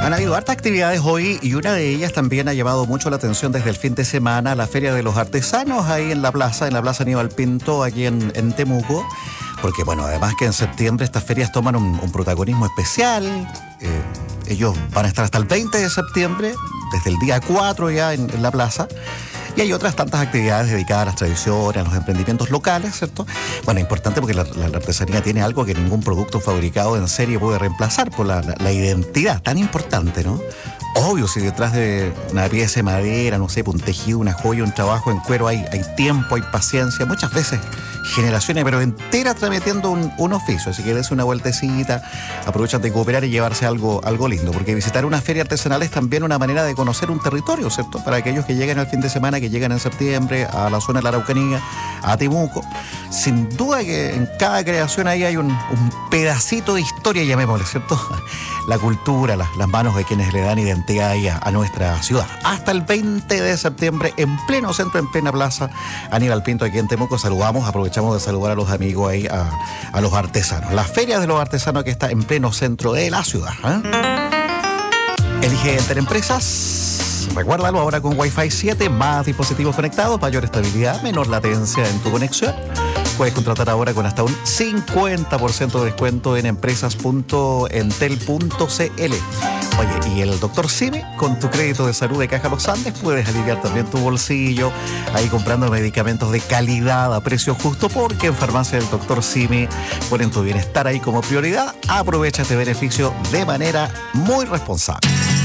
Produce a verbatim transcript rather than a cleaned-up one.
Han habido hartas actividades hoy y una de ellas también ha llamado mucho la atención desde el fin de semana, la Feria de los Artesanos ahí en la plaza, en la Plaza Aníbal Pinto, aquí en, en Temuco. Porque bueno, además que en septiembre estas ferias toman un, un protagonismo especial. Eh, ellos van a estar hasta el veinte de septiembre, desde el día cuatro ya en, en la plaza. Y hay otras tantas actividades dedicadas a las tradiciones, a los emprendimientos locales, ¿cierto? Bueno, importante porque la, la, la artesanía tiene algo que ningún producto fabricado en serie puede reemplazar, por la, la, la identidad, tan importante, ¿no? Obvio, si detrás de una pieza de madera, no sé, un tejido, una joya, un trabajo en cuero, hay, hay tiempo, hay paciencia, muchas veces generaciones, pero enteras transmitiendo un, un oficio. Así que des una vueltecita, aprovechan de cooperar y llevarse algo, algo lindo, porque visitar una feria artesanal es también una manera de conocer un territorio, ¿cierto? Para aquellos que lleguen al fin de semana, que llegan en septiembre a la zona de la Araucanía, a Temuco. Sin duda que en cada creación ahí hay un, un pedacito de historia, llamémosle, ¿cierto? La cultura, las, las manos de quienes le dan identidad ahí a, a nuestra ciudad. Hasta el veinte de septiembre, en pleno centro, en plena plaza Aníbal Pinto, aquí en Temuco. Saludamos, aprovechamos de saludar a los amigos ahí, a, a los artesanos. La Feria de los Artesanos que está en pleno centro de la ciudad, ¿eh? Elige Enterempresas. Recuérdalo ahora con Wi-Fi siete, más dispositivos conectados, mayor estabilidad, menor latencia en tu conexión. Puedes contratar ahora con hasta un cincuenta por ciento de descuento en empresas punto entel punto c l. Oye, y el doctor Simi, con tu crédito de salud de Caja Los Andes, puedes aliviar también tu bolsillo, ahí comprando medicamentos de calidad a precio justo, porque en Farmacia del doctor Simi ponen tu bienestar ahí como prioridad. Aprovecha este beneficio de manera muy responsable.